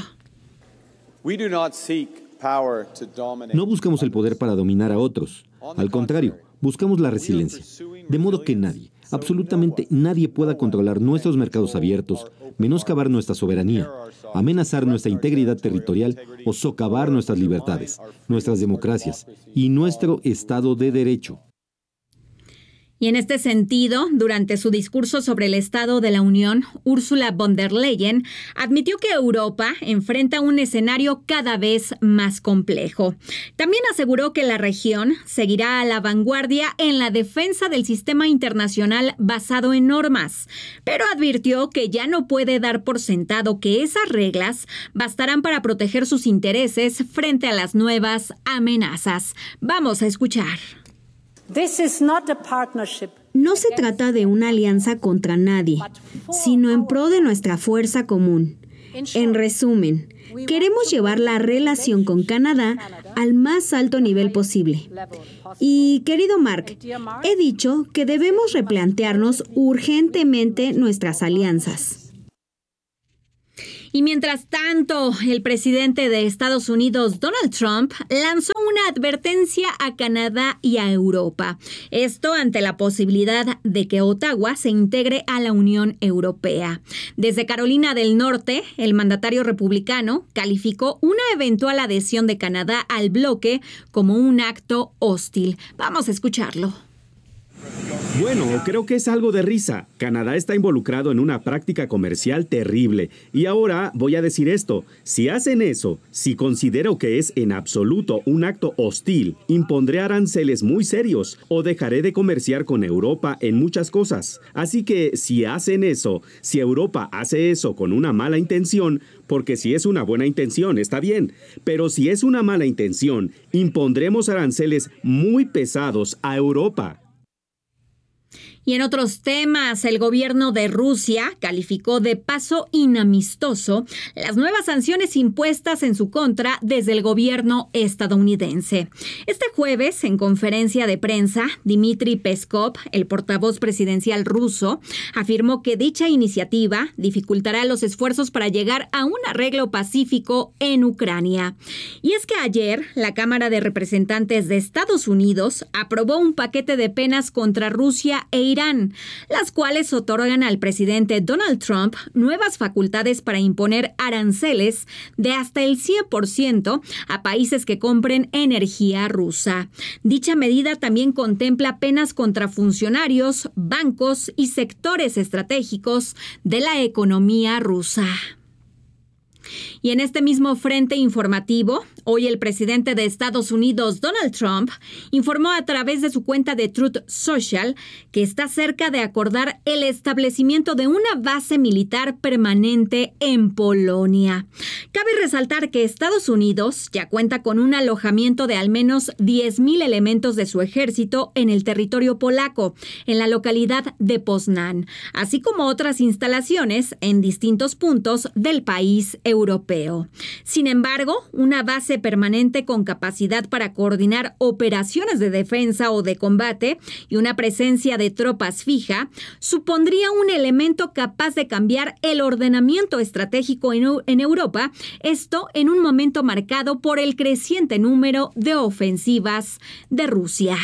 No buscamos el poder para dominar a otros. Al contrario, buscamos la resiliencia. De modo que nadie, absolutamente nadie pueda controlar nuestros mercados abiertos, menoscabar nuestra soberanía, amenazar nuestra integridad territorial o socavar nuestras libertades, nuestras democracias y nuestro Estado de Derecho. Y en este sentido, durante su discurso sobre el Estado de la Unión, Ursula von der Leyen admitió que Europa enfrenta un escenario cada vez más complejo. También aseguró que la región seguirá a la vanguardia en la defensa del sistema internacional basado en normas, pero advirtió que ya no puede dar por sentado que esas reglas bastarán para proteger sus intereses frente a las nuevas amenazas. Vamos a escuchar. No se trata de una alianza contra nadie, sino en pro de nuestra fuerza común. En resumen, queremos llevar la relación con Canadá al más alto nivel posible. Y, querido Mark, he dicho que debemos replantearnos urgentemente nuestras alianzas. Y mientras tanto, el presidente de Estados Unidos, Donald Trump, lanzó una advertencia a Canadá y a Europa. Esto ante la posibilidad de que Ottawa se integre a la Unión Europea. Desde Carolina del Norte, el mandatario republicano calificó una eventual adhesión de Canadá al bloque como un acto hostil. Vamos a escucharlo. Bueno, creo que es algo de risa. Canadá está involucrado en una práctica comercial terrible. Y ahora voy a decir esto. Si hacen eso, si considero que es en absoluto un acto hostil, impondré aranceles muy serios o dejaré de comerciar con Europa en muchas cosas. Así que si hacen eso, si Europa hace eso con una mala intención, porque si es una buena intención, está bien. Pero si es una mala intención, impondremos aranceles muy pesados a Europa. Y en otros temas, el gobierno de Rusia calificó de paso inamistoso las nuevas sanciones impuestas en su contra desde el gobierno estadounidense. Este jueves, en conferencia de prensa, Dmitry Peskov, el portavoz presidencial ruso, afirmó que dicha iniciativa dificultará los esfuerzos para llegar a un arreglo pacífico en Ucrania. Y es que ayer, la Cámara de Representantes de Estados Unidos aprobó un paquete de penas contra Rusia e Irán, las cuales otorgan al presidente Donald Trump nuevas facultades para imponer aranceles de hasta el cien por ciento a países que compren energía rusa. Dicha medida también contempla penas contra funcionarios, bancos y sectores estratégicos de la economía rusa. Y en este mismo frente informativo, hoy el presidente de Estados Unidos, Donald Trump, informó a través de su cuenta de Truth Social que está cerca de acordar el establecimiento de una base militar permanente en Polonia. Cabe resaltar que Estados Unidos ya cuenta con un alojamiento de al menos diez mil elementos de su ejército en el territorio polaco, en la localidad de Poznań, así como otras instalaciones en distintos puntos del país europeo. Sin embargo, una base permanente con capacidad para coordinar operaciones de defensa o de combate y una presencia de tropas fija supondría un elemento capaz de cambiar el ordenamiento estratégico en, en Europa, esto en un momento marcado por el creciente número de ofensivas de Rusia.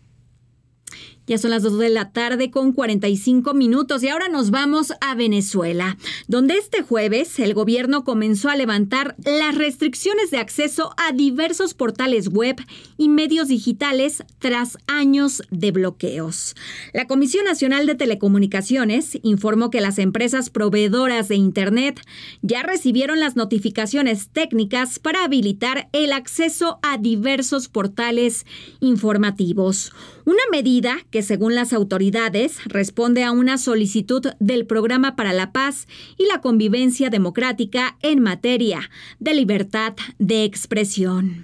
Ya son las dos de la tarde con cuarenta y cinco minutos y ahora nos vamos a Venezuela, donde este jueves el gobierno comenzó a levantar las restricciones de acceso a diversos portales web y medios digitales tras años de bloqueos. La Comisión Nacional de Telecomunicaciones informó que las empresas proveedoras de Internet ya recibieron las notificaciones técnicas para habilitar el acceso a diversos portales informativos. Una medida que, según las autoridades, responde a una solicitud del Programa para la Paz y la Convivencia Democrática en materia de libertad de expresión.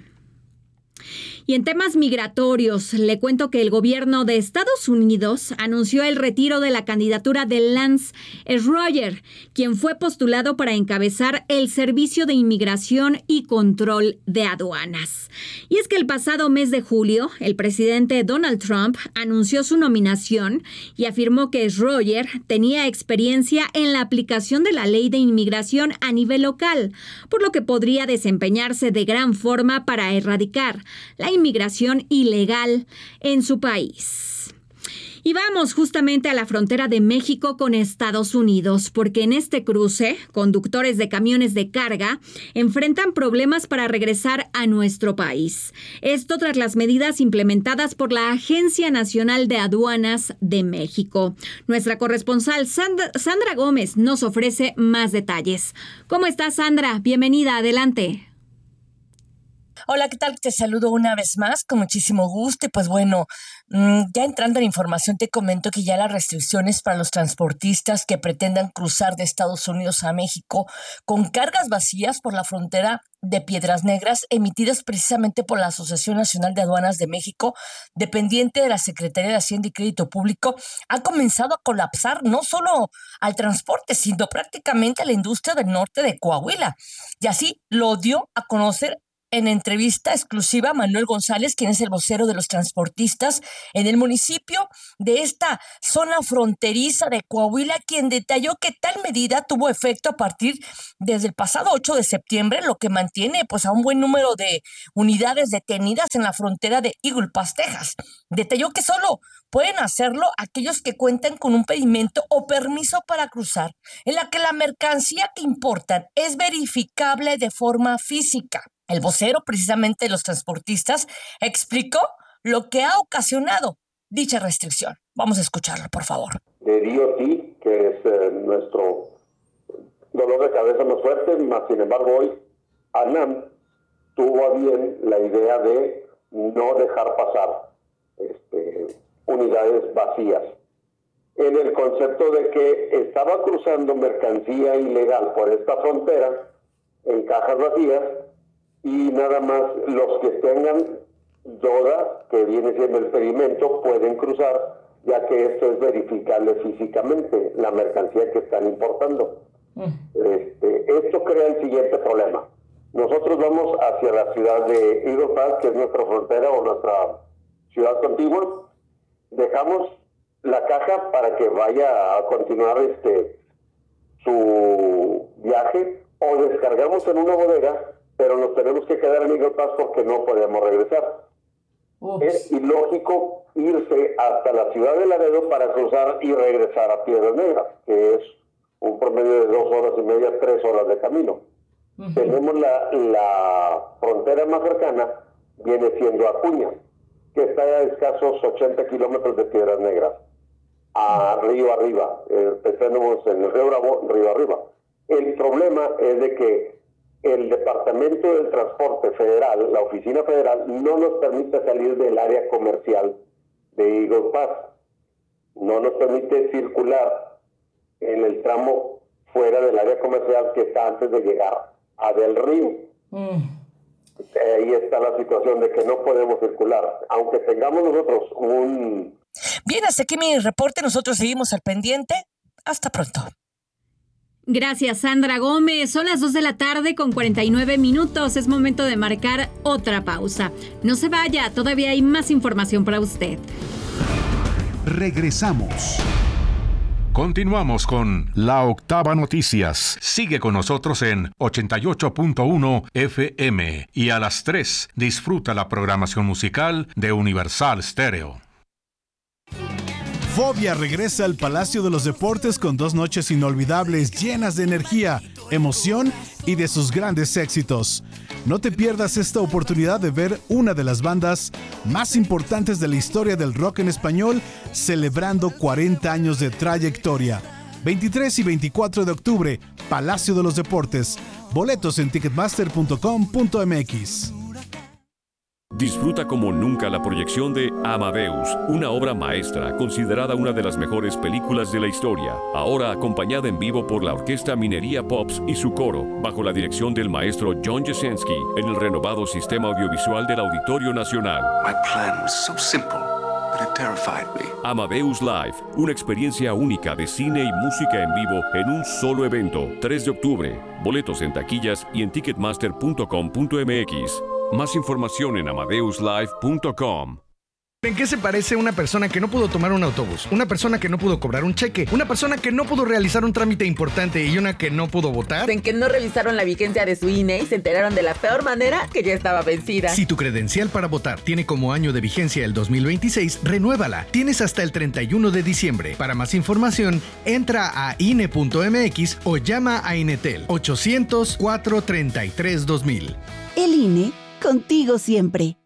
Y en temas migratorios, le cuento que el gobierno de Estados Unidos anunció el retiro de la candidatura de Lance Schroeder, quien fue postulado para encabezar el Servicio de Inmigración y Control de Aduanas. Y es que el pasado mes de julio, el presidente Donald Trump anunció su nominación y afirmó que Schroeder tenía experiencia en la aplicación de la ley de inmigración a nivel local, por lo que podría desempeñarse de gran forma para erradicar la inmigración ilegal en su país. Y vamos justamente a la frontera de México con Estados Unidos, porque en este cruce, conductores de camiones de carga enfrentan problemas para regresar a nuestro país. Esto tras las medidas implementadas por la Agencia Nacional de Aduanas de México. Nuestra corresponsal Sandra, Sandra Gómez nos ofrece más detalles. ¿Cómo estás, Sandra? Bienvenida, adelante. Hola, ¿qué tal? Te saludo una vez más, con muchísimo gusto. Y pues bueno, ya entrando en información, te comento que ya las restricciones para los transportistas que pretendan cruzar de Estados Unidos a México con cargas vacías por la frontera de Piedras Negras, emitidas precisamente por la Asociación Nacional de Aduanas de México, dependiente de la Secretaría de Hacienda y Crédito Público, ha comenzado a colapsar no solo al transporte, sino prácticamente a la industria del norte de Coahuila. Y así lo dio a conocer en entrevista exclusiva Manuel González, quien es el vocero de los transportistas en el municipio de esta zona fronteriza de Coahuila, quien detalló que tal medida tuvo efecto a partir desde el pasado ocho de septiembre, lo que mantiene pues a un buen número de unidades detenidas en la frontera de Eagle Pass, Texas. Detalló que solo pueden hacerlo aquellos que cuentan con un pedimento o permiso para cruzar, en la que la mercancía que importan es verificable de forma física. El vocero, precisamente de los transportistas, explicó lo que ha ocasionado dicha restricción. Vamos a escucharlo, por favor. De D O T, que es eh, nuestro dolor de cabeza más fuerte, más sin embargo hoy ANAM tuvo a bien la idea de no dejar pasar este, unidades vacías, en el concepto de que estaba cruzando mercancía ilegal por esta frontera en cajas vacías, y nada más los que tengan DODA, que viene siendo el pedimento, pueden cruzar, ya que esto es verificable físicamente, la mercancía que están importando. Mm. Este, esto crea el siguiente problema. Nosotros vamos hacia la ciudad de Eagle Pass, que es nuestra frontera o nuestra ciudad contigua. Dejamos la caja para que vaya a continuar este su viaje, o descargamos en una bodega, pero nos tenemos que quedar en Eagle Pass porque no podemos regresar. Ups. Es ilógico irse hasta la ciudad de Laredo para cruzar y regresar a Piedras Negras, que es un promedio de dos horas y media, tres horas de camino. Uh-huh. Tenemos la, la frontera más cercana, viene siendo Acuña, que está a escasos ochenta kilómetros de Piedras Negras, a uh-huh. río arriba. Eh, tenemos en el río Bravo, río arriba. El problema es de que el Departamento del Transporte Federal, la Oficina Federal, no nos permite salir del área comercial de Eagle Pass. No nos permite circular en el tramo fuera del área comercial que está antes de llegar a Del Río. Mm. Ahí está la situación de que no podemos circular, aunque tengamos nosotros un... Bien, hasta aquí mi reporte. Nosotros seguimos al pendiente. Hasta pronto. Gracias, Sandra Gómez. Son las dos de la tarde con cuarenta y nueve minutos. Es momento de marcar otra pausa. No se vaya, todavía hay más información para usted. Regresamos. Continuamos con La Octava Noticias. Sigue con nosotros en ochenta y ocho punto uno F M y a las tres disfruta la programación musical de Universal Stereo. Fobia regresa al Palacio de los Deportes con dos noches inolvidables llenas de energía, emoción y de sus grandes éxitos. No te pierdas esta oportunidad de ver una de las bandas más importantes de la historia del rock en español celebrando cuarenta años de trayectoria. veintitrés y veinticuatro de octubre, Palacio de los Deportes. Boletos en ticketmaster punto com punto m x. Disfruta como nunca la proyección de Amadeus, una obra maestra considerada una de las mejores películas de la historia, ahora acompañada en vivo por la Orquesta Minería Pops y su coro, bajo la dirección del maestro John Jasinski, en el renovado Sistema Audiovisual del Auditorio Nacional. My plan was so simple, but it terrified me. Amadeus Live, una experiencia única de cine y música en vivo en un solo evento, tres de octubre. Boletos en taquillas y en ticketmaster punto com punto m x. Más información en amadeus live punto com. ¿En qué se parece una persona que no pudo tomar un autobús, una persona que no pudo cobrar un cheque, una persona que no pudo realizar un trámite importante y una que no pudo votar? En que no revisaron la vigencia de su I N E y se enteraron de la peor manera que ya estaba vencida. Si tu credencial para votar tiene como año de vigencia el dos mil veintiséis, renuévala. Tienes hasta el treinta y uno de diciembre. Para más información, entra a I N E punto M X o llama a Inetel ochocientos, cuatrocientos treinta y tres, dos mil. El I N E, contigo siempre.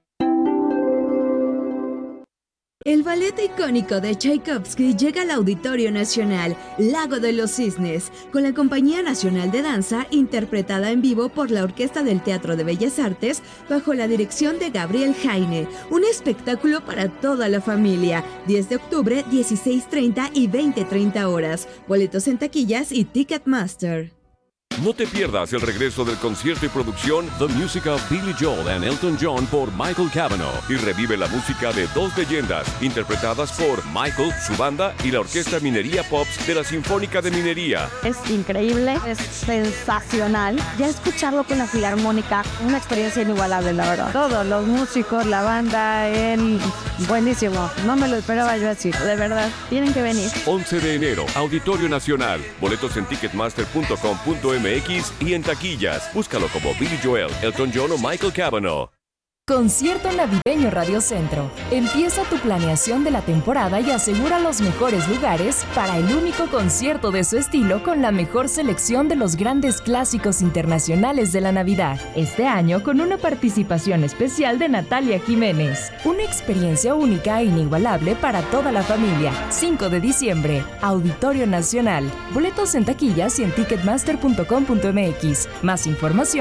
El ballet icónico de Tchaikovsky llega al Auditorio Nacional Lago de los Cisnes, con la Compañía Nacional de Danza interpretada en vivo por la Orquesta del Teatro de Bellas Artes bajo la dirección de Gabriel Jaine. Un espectáculo para toda la familia. diez de octubre, dieciséis treinta y veinte treinta horas. Boletos en taquillas y Ticketmaster. No te pierdas el regreso del concierto y producción The Music of Billy Joel and Elton John por Michael Cavanaugh y revive la música de dos leyendas interpretadas por Michael, su banda y la Orquesta Minería Pops de la Sinfónica de Minería. Es increíble, es sensacional. Ya escucharlo con la Filarmónica, una experiencia inigualable, la verdad. Todos, los músicos, la banda, él, buenísimo. No me lo esperaba yo así, de verdad. Tienen que venir. once de enero, Auditorio Nacional. Boletos en ticketmaster punto com punto m x y en taquillas. Búscalo como Billy Joel, Elton John o Michael Cavanaugh. Concierto Navideño Radio Centro. Empieza tu planeación de la temporada y asegura los mejores lugares para el único concierto de su estilo con la mejor selección de los grandes clásicos internacionales de la Navidad. Este año con una participación especial de Natalia Jiménez. Una experiencia única e inigualable para toda la familia. cinco de diciembre, Auditorio Nacional. Boletos en taquillas y en ticketmaster punto com punto m x. Más información